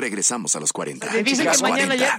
Regresamos a los 40. Me dicen que mañana ya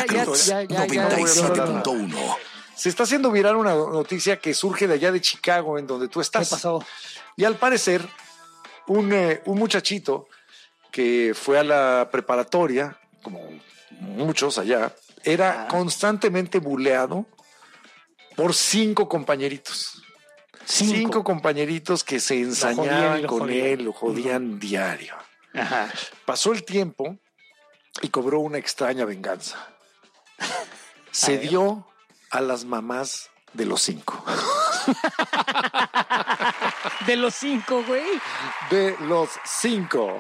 97.1. Se está haciendo viral una noticia que surge de allá de Chicago, en donde tú estás. ¿Qué pasó? Y al parecer, un muchachito que fue a la preparatoria, como muchos allá, era constantemente buleado por 5 compañeritos. 5 compañeritos que se ensañaban con él, lo jodían diario. Ajá. Pasó el tiempo y cobró una extraña venganza. Se dio a las mamás de los 5. De los 5, güey. De los 5.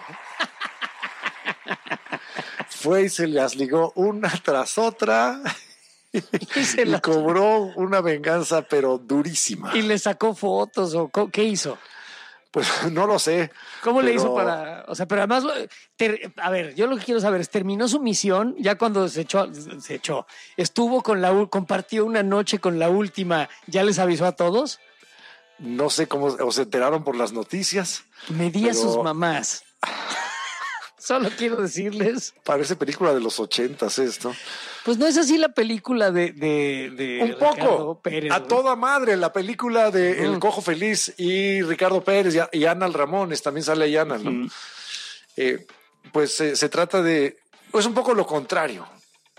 Fue y se las ligó una tras otra y cobró una venganza, pero durísima. ¿Y le sacó fotos o qué hizo? Pues no lo sé. ¿Cómo le hizo para...? O sea, pero además... a ver, yo lo que quiero saber es, ¿terminó su misión ya cuando se echó? ¿Estuvo compartió una noche con la última? ¿Ya les avisó a todos? No sé cómo... O se enteraron por las noticias. Medía a sus mamás. Solo quiero decirles... Parece película de los 80s esto. Pues no es así la película de un Ricardo poco Pérez, a güey. toda madre, la película de El Cojo Feliz y Ricardo Pérez y Ana Ramones, también sale ahí Ana, ¿no? Pues se trata de, pues un poco lo contrario.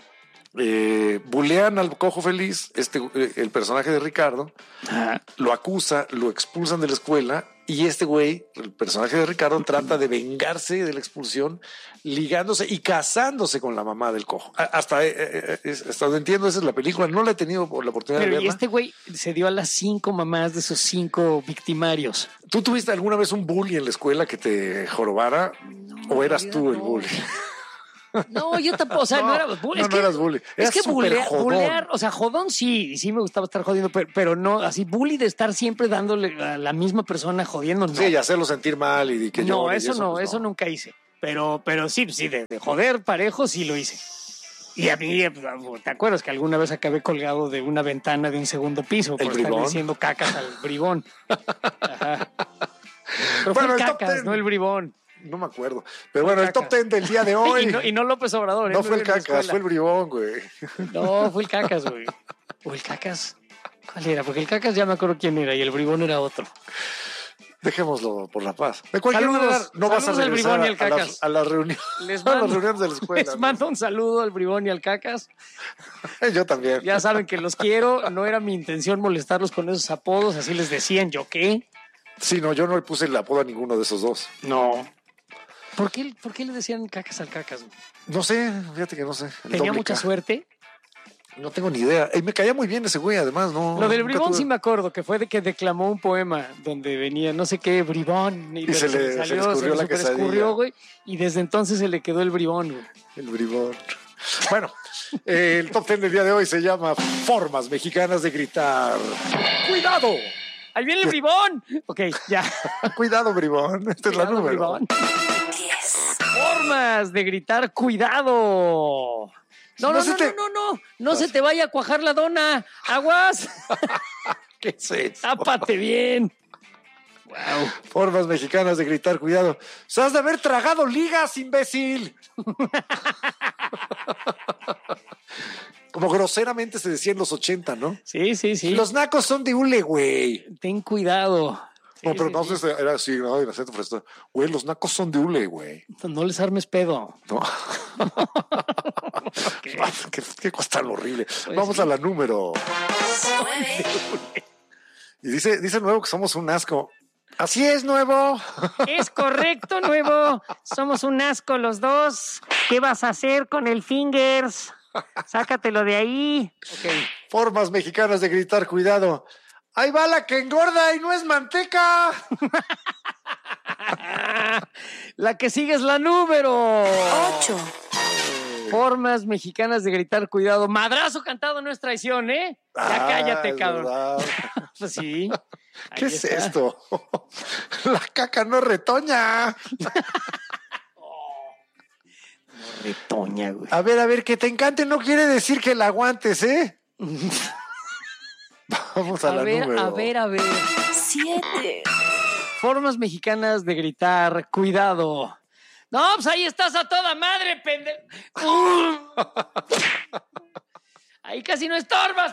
Bulean al Cojo Feliz, el personaje de Ricardo, lo acusa, lo expulsan de la escuela y este güey, el personaje de Ricardo, trata de vengarse de la expulsión, ligándose y casándose con la mamá del Cojo. Hasta donde entiendo, esa es la película. No la he tenido la oportunidad de verla. Y este güey se dio a las 5 mamás de esos 5 victimarios. ¿Tú tuviste alguna vez un bully en la escuela que te jorobara? ¿O eras tú el bully? No, yo tampoco, o sea, no era bully. No eras bully. Es que jodón. bulear, o sea, jodón sí me gustaba estar jodiendo, pero no, así bully de estar siempre dándole a la misma persona jodiendo, no. Sí, y hacerlo sentir mal y que no, llore, eso no, pues eso nunca hice. Pero sí, de joder parejo sí lo hice. Y a mí, ¿te acuerdas que alguna vez acabé colgado de una ventana de un segundo piso por estar diciendo cacas al bribón? Ajá. Pero bueno, fue el cacas, no el bribón. No me acuerdo. Pero bueno, el top 10 del día de hoy. y no López Obrador. No fue el cacas, fue el bribón, güey. No, fue el cacas, güey. O el cacas. ¿Cuál era? Porque el cacas ya me acuerdo quién era y el bribón era otro. Dejémoslo por la paz. De cualquier manera, no vas a regresar al bribón y al cacas. a las reuniones de la escuela. Les mando un saludo al bribón y al cacas. Yo también. Ya saben que los quiero. No era mi intención molestarlos con esos apodos. Así les decían. ¿Yo qué? Sí, no, yo no le puse el apodo a ninguno de esos dos. No. ¿Por qué le decían cacas al cacas? No sé, fíjate que no sé. ¿Tenía mucha suerte? No tengo ni idea. Y me caía muy bien ese güey, además, ¿no? Lo del bribón sí me acuerdo, que fue de que declamó un poema donde venía no sé qué, bribón. Y se le escurrió la quesadilla. Escurrió, güey, y desde entonces se le quedó el bribón, güey. El bribón. Bueno, el top 10 del día de hoy se llama Formas Mexicanas de Gritar. ¡Cuidado! ¡Ahí viene el bribón! Ok, ya. Cuidado, bribón. Esta es la número. Bribón. Formas de gritar ¡cuidado! No se te vaya a cuajar la dona. ¡Aguas! ¿Qué es eso? ¡Tápate bien! Wow. Formas mexicanas de gritar ¡cuidado! ¡Se has de haber tragado ligas, imbécil! Como groseramente se decía en los 80, ¿no? Sí. Los nacos son de hule, güey. Ten cuidado. No, pero entonces era así, ¿no? En acento fresco. Güey, los nacos son de hule, güey. No les armes pedo. No. Okay. Qué cosa tan horrible. Pues vamos a la número. Y dice Nuevo que somos un asco. Así es, Nuevo. Es correcto, Nuevo. Somos un asco los dos. ¿Qué vas a hacer con el fingers? Sácatelo de ahí. Okay. Formas mexicanas de gritar ¡cuidado! ¡Ahí va la que engorda y no es manteca! La que sigue es la número 8. Formas mexicanas de gritar ¡cuidado! Madrazo cantado no es traición, ¿eh? Ya cállate, cabrón. Pues sí. ¿Qué es esto? La caca no retoña. No retoña, güey. A ver, que te encante no quiere decir que la aguantes, ¿eh? Vamos a la número. A ver. 7. Formas mexicanas de gritar ¡cuidado! No, pues ahí estás a toda madre, pendejo. Ahí casi no estorbas,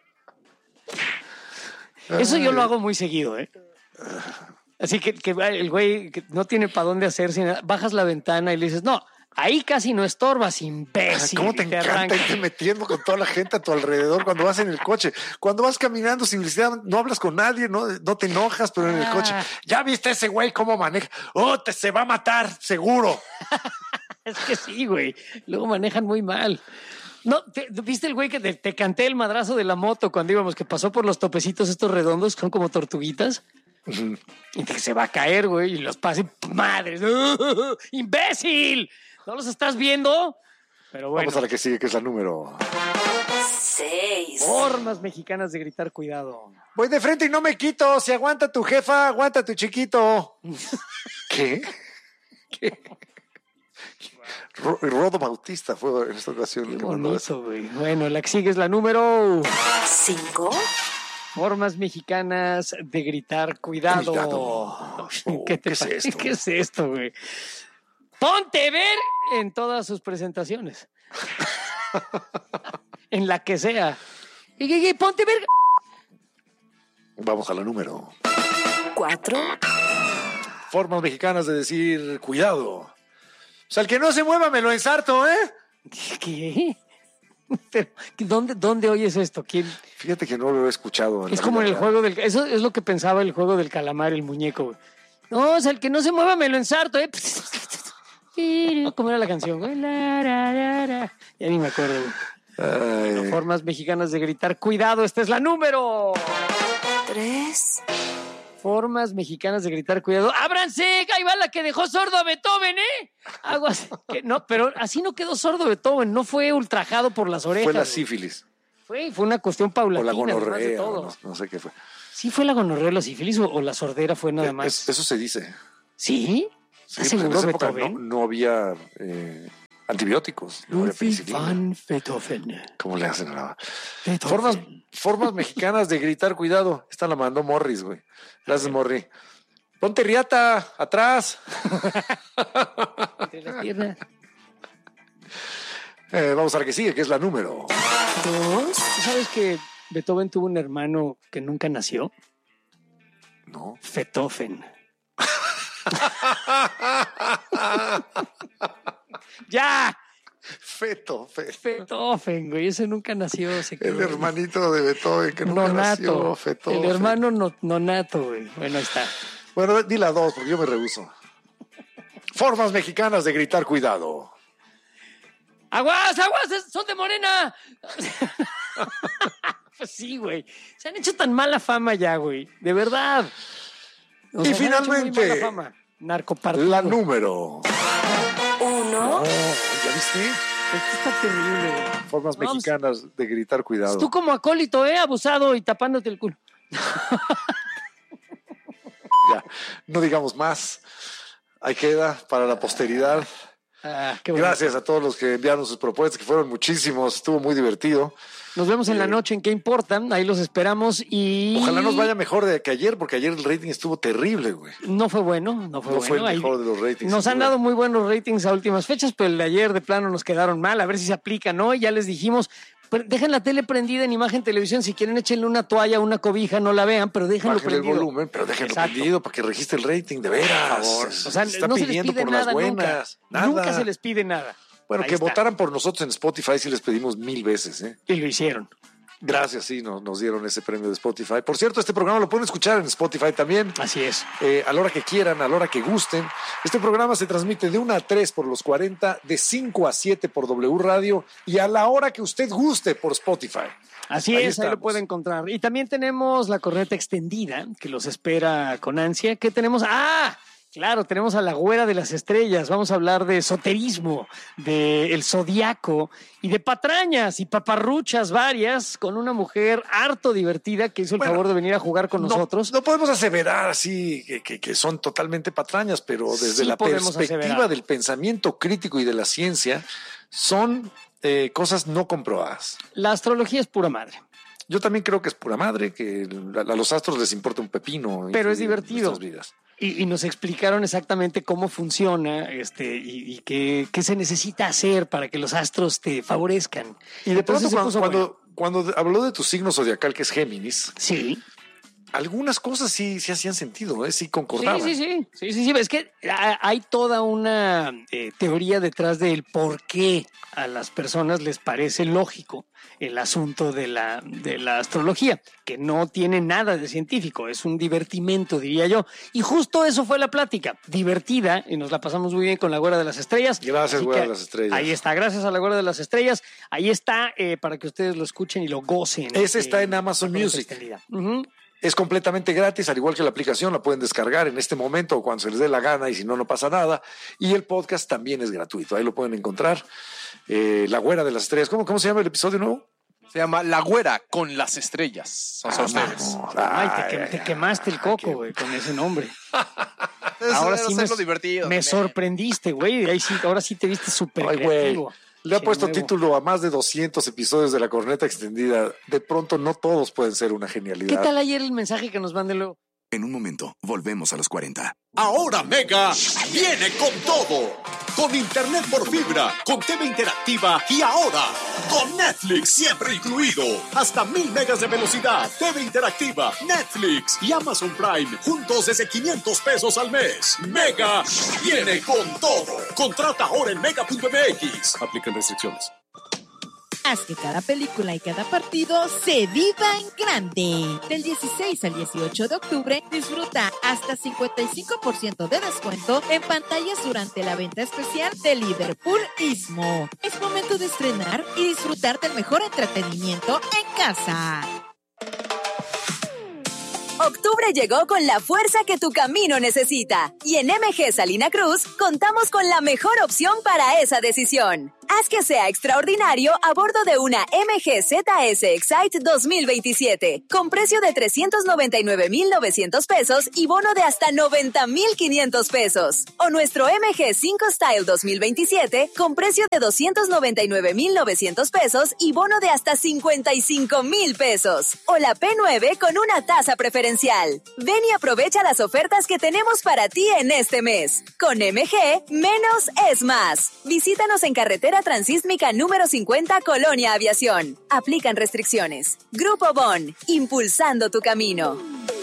Eso yo lo hago muy seguido, ¿eh? Así que el güey que no tiene para dónde hacerse, bajas la ventana y le dices, no, ahí casi no estorbas, imbécil. ¿Cómo te encanta irte metiendo con toda la gente a tu alrededor cuando vas en el coche? Cuando vas caminando sin necesidad, no hablas con nadie, no te enojas, pero en el coche, ¿ya viste ese güey cómo maneja? ¡Oh, se va a matar, seguro! Es que sí, güey. Luego manejan muy mal. No, ¿viste el güey que te canté el madrazo de la moto cuando íbamos, que pasó por los topecitos estos redondos, son como tortuguitas? Y que se va a caer, güey, y los pase, madres. ¡Imbécil! ¿No los estás viendo? Pero bueno. Vamos a la que sigue, que es la número 6. Formas mexicanas de gritar cuidado. Voy de frente y no me quito. Si aguanta tu jefa, aguanta tu chiquito. ¿Qué? Rodo Bautista fue en esta ocasión. Qué bonito, güey. Bueno, la que sigue es la número 5. Formas mexicanas de gritar cuidado. ¿Qué es esto? ¿Qué es esto, güey? Ponte ver en todas sus presentaciones. En la que sea. Ponte ver. Vamos a la número 4. Formas mexicanas de decir cuidado. O sea, el que no se mueva me lo ensarto, ¿eh? ¿Qué? Pero, ¿dónde oyes esto? ¿Quién? Fíjate que no lo he escuchado. Es como en el juego del... Eso es lo que pensaba el juego del calamar, el muñeco, güey. No, o sea, el que no se mueva me lo ensarto, ¿eh? ¿Cómo era la canción, güey? Ya ni me acuerdo, güey. Formas mexicanas de gritar cuidado. Esta es la número 3. Formas mexicanas de gritar cuidado. ¡Ábranse! Ahí va la que dejó sordo a Beethoven, ¿eh? Aguas. No, pero así no quedó sordo Beethoven. No fue ultrajado por las orejas. Fue la sífilis. Fue una cuestión paulatina. O la gonorrea. De todo. No sé qué fue. ¿Sí fue la gonorrea o la sífilis o la sordera fue nada más? Eso se dice. ¿Sí? ¿Estás seguro, Beethoven? No había antibióticos. No había penicilina. Beethoven. ¿Cómo le hacen a la... Formas mexicanas de gritar cuidado. Esta la mandó Morris, güey. Gracias, Morri. Ponte riata, atrás. Entre las piernas. Vamos a la que sigue, que es la número 2. ¿Sabes que Beethoven tuvo un hermano que nunca nació? No. Fetofen. ¡Ya! Fetofen, güey. Ese nunca nació. El hermanito de Beethoven que nunca nació. Fetofen. El hermano nonato, güey. Bueno, ahí está. Bueno, di la 2 porque yo me rehúso. Formas mexicanas de gritar cuidado. ¡Aguas! ¡Son de Morena! Pues sí, güey. Se han hecho tan mala fama ya, güey. De verdad. Y finalmente, la número 1. No, ¿ya viste? Esto está terrible, güey. Formas mexicanas de gritar cuidado. Tú como acólito, abusado y tapándote el culo. Ya, no digamos más. Ahí queda para la posteridad. Qué bueno. Gracias a todos los que enviaron sus propuestas, que fueron muchísimos. Estuvo muy divertido. Nos vemos en la noche en ¿Qué importa? Ahí los esperamos y... Ojalá nos vaya mejor de que ayer, porque ayer el rating estuvo terrible, güey. No fue bueno, no fue el mejor de los ratings. Nos han dado muy buenos ratings a últimas fechas, pero el de ayer de plano nos quedaron mal. A ver si se aplica, ¿no? Ya les dijimos, dejen la tele prendida en imagen televisión. Si quieren, échenle una toalla, una cobija, no la vean, pero déjenlo prendido. El volumen, pero déjenlo prendido para que registre el rating, de veras. Por favor. O sea, no se les pide nada nunca. Nunca se les pide nada. Bueno, ahí que votaran por nosotros en Spotify sí les pedimos 1000 veces, ¿eh? Y lo hicieron. Gracias, sí, nos dieron ese premio de Spotify. Por cierto, este programa lo pueden escuchar en Spotify también. Así es. A la hora que quieran, a la hora que gusten. Este programa se transmite de 1 a 3 por los 40, de 5 a 7 por W Radio y a la hora que usted guste por Spotify. Así es, ahí lo puede encontrar. Y también tenemos la corneta extendida que los espera con ansia. ¿Qué tenemos? Claro, tenemos a la güera de las estrellas. Vamos a hablar de esoterismo, de el zodiaco y de patrañas y paparruchas varias con una mujer harto divertida que hizo el favor de venir a jugar con nosotros. No podemos aseverar así que son totalmente patrañas, pero desde la perspectiva del pensamiento crítico y de la ciencia son cosas no comprobadas. La astrología es pura madre. Yo también creo que es pura madre, que a los astros les importa un pepino. Pero es divertido. Vidas. y nos explicaron exactamente cómo funciona y qué se necesita hacer para que los astros te favorezcan. Y de pronto cuando habló de tu signo zodiacal, que es Géminis, sí, algunas cosas sí hacían sentido, ¿eh? Sí concordaban. Sí. Es que hay toda una teoría detrás del por qué a las personas les parece lógico el asunto de la astrología, que no tiene nada de científico, es un divertimento, diría yo. Y justo eso fue la plática, divertida, y nos la pasamos muy bien con la Güera de las Estrellas. Gracias, Güera de las Estrellas. Ahí está, gracias a la Güera de las Estrellas. Ahí está, para que ustedes lo escuchen y lo gocen. Ese está en Amazon Music. Es completamente gratis, al igual que la aplicación, la pueden descargar en este momento o cuando se les dé la gana, y si no, no pasa nada. Y el podcast también es gratuito, ahí lo pueden encontrar. La Güera de las Estrellas. ¿Cómo se llama el episodio nuevo? Se llama La Güera con las Estrellas. O sea, ustedes. Te quemaste el coco, güey, con ese nombre. Ahora sí me sorprendiste, güey. Ahora sí te viste súper creativo. Le ha puesto título a más de 200 episodios de La Corneta Extendida. De pronto no todos pueden ser una genialidad. ¿Qué tal ayer el mensaje que nos mande luego? En un momento, volvemos a los 40. Ahora Mega viene con todo. Con internet por fibra, con TV interactiva y ahora con Netflix siempre incluido. Hasta 1000 megas de velocidad, TV interactiva, Netflix y Amazon Prime juntos desde 500 pesos al mes. Mega viene con todo. Contrata ahora en mega.mx. Aplican restricciones. Haz que cada película y cada partido se viva en grande. Del 16 al 18 de octubre, disfruta hasta 55% de descuento en pantallas durante la venta especial de Liverpool Istmo. Es momento de estrenar y disfrutar del mejor entretenimiento en casa. Octubre llegó con la fuerza que tu camino necesita. Y en MG Salina Cruz contamos con la mejor opción para esa decisión. Haz que sea extraordinario a bordo de una MG ZS Excite 2027, con precio de 399,900 pesos y bono de hasta 90,500 pesos. O nuestro MG 5 Style 2027, con precio de 299,900 pesos y bono de hasta 55,000 pesos. O la P9 con una tasa preferencial. Ven y aprovecha las ofertas que tenemos para ti en este mes. Con MG, menos es más. Visítanos en carretera Transísmica número 50, Colonia Aviación. Aplican restricciones. Grupo Bon, impulsando tu camino.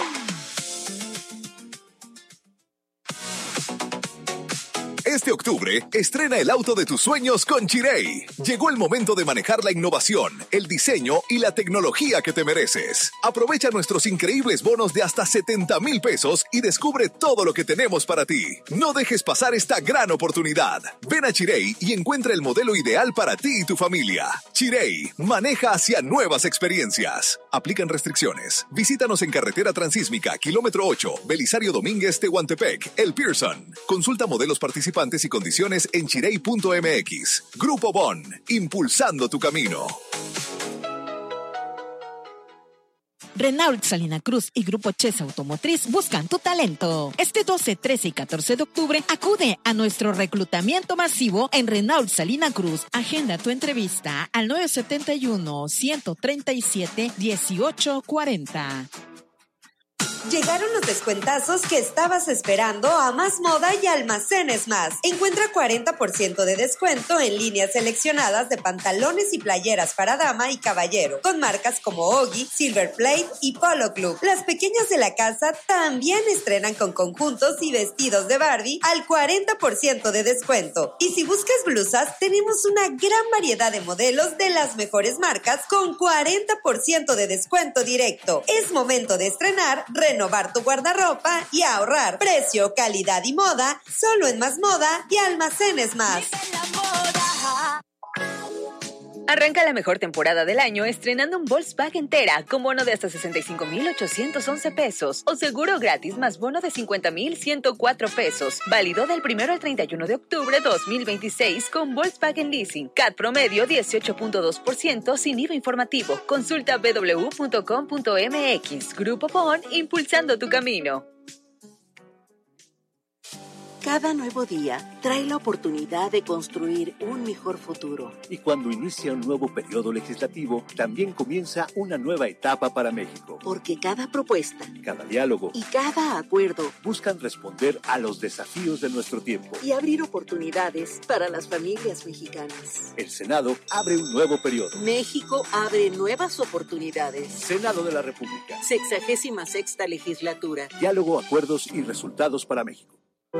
Este octubre, estrena el auto de tus sueños con Chirey. Llegó el momento de manejar la innovación, el diseño y la tecnología que te mereces. Aprovecha nuestros increíbles bonos de hasta 70,000 pesos y descubre todo lo que tenemos para ti. No dejes pasar esta gran oportunidad. Ven a Chirey y encuentra el modelo ideal para ti y tu familia. Chirey, maneja hacia nuevas experiencias. Aplican restricciones. Visítanos en carretera Transísmica, kilómetro 8, Belisario Domínguez, Tehuantepec, El Pearson. Consulta modelos participantes y condiciones en chirey.mx. Grupo Bon, impulsando tu camino. Renault Salina Cruz y Grupo Chesa Automotriz buscan tu talento. Este 12, 13 y 14 de octubre acude a nuestro reclutamiento masivo en Renault Salina Cruz. Agenda tu entrevista al 971-137-1840. Llegaron los descuentazos que estabas esperando a Más Moda y Almacenes Más. Encuentra 40% de descuento en líneas seleccionadas de pantalones y playeras para dama y caballero, con marcas como Oggy, Silver Plate y Polo Club. Las pequeñas de la casa también estrenan con conjuntos y vestidos de Barbie al 40% de descuento. Y si buscas blusas, tenemos una gran variedad de modelos de las mejores marcas con 40% de descuento directo. Es momento de estrenar, renovar tu guardarropa y ahorrar. Precio, calidad y moda, solo en Más Moda y Almacenes Más. Arranca la mejor temporada del año estrenando un Volkswagen Tera con bono de hasta 65,811 pesos o seguro gratis más bono de 50,104 pesos. Válido del 1 al 31 de octubre 2026 con Volkswagen Leasing. CAT promedio 18.2% sin IVA informativo. Consulta www.com.mx. Grupo Bon, impulsando tu camino. Cada nuevo día trae la oportunidad de construir un mejor futuro. Y cuando inicia un nuevo periodo legislativo, también comienza una nueva etapa para México. Porque cada propuesta, cada diálogo y cada acuerdo buscan responder a los desafíos de nuestro tiempo y abrir oportunidades para las familias mexicanas. El Senado abre un nuevo periodo. México abre nuevas oportunidades. Senado de la República. 66ª legislatura. Diálogo, acuerdos y resultados para México.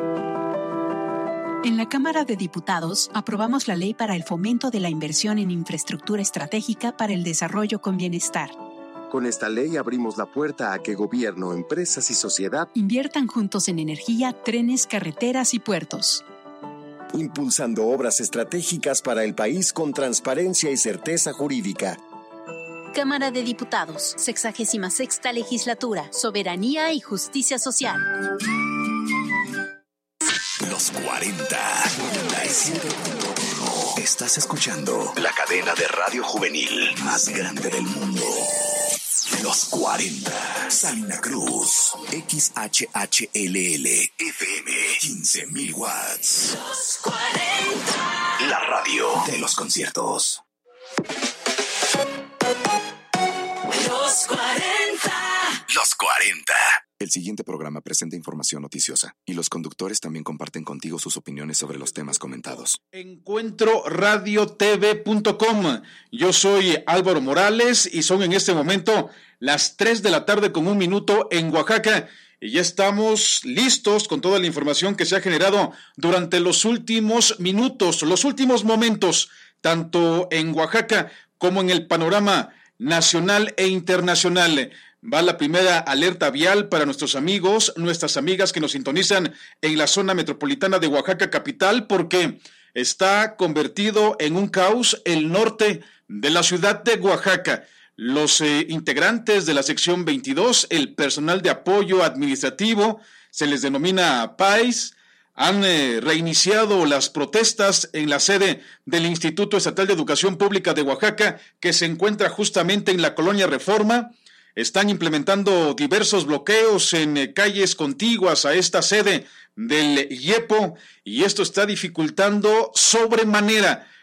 En la Cámara de Diputados aprobamos la Ley para el Fomento de la Inversión en Infraestructura Estratégica para el Desarrollo con Bienestar. Con esta ley abrimos la puerta a que gobierno, empresas y sociedad inviertan juntos en energía, trenes, carreteras y puertos. Impulsando obras estratégicas para el país con transparencia y certeza jurídica. Cámara de Diputados, 66ª Legislatura, Soberanía y Justicia Social. Los 40. Estás escuchando la cadena de radio juvenil más grande del mundo. Los 40. Salina Cruz. XHHLL. FM. 15,000 watts. Los 40. La radio de los conciertos. Los 40. Los 40. El siguiente programa presenta información noticiosa y los conductores también comparten contigo sus opiniones sobre los temas comentados. EncuentroRadiotV.com. Yo soy Álvaro Morales y son en este momento las 3 de la tarde con 1 minuto en Oaxaca. Y ya estamos listos con toda la información que se ha generado durante los últimos minutos, los últimos momentos, tanto en Oaxaca como en el panorama nacional e internacional. Va la primera alerta vial para nuestros amigos, nuestras amigas que nos sintonizan en la zona metropolitana de Oaxaca capital, porque está convertido en un caos el norte de la ciudad de Oaxaca. Los integrantes de la sección 22, el personal de apoyo administrativo, se les denomina PAIS, han reiniciado las protestas en la sede del Instituto Estatal de Educación Pública de Oaxaca, que se encuentra justamente en la colonia Reforma. Están implementando diversos bloqueos en calles contiguas a esta sede del IEPO y esto está dificultando sobremanera